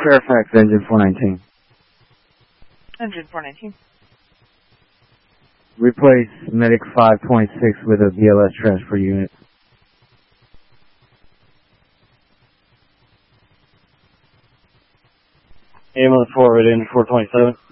Fairfax, engine 419. Engine 419. Replace Medic 526 with a BLS transfer unit. Ambulance 4 right in 427.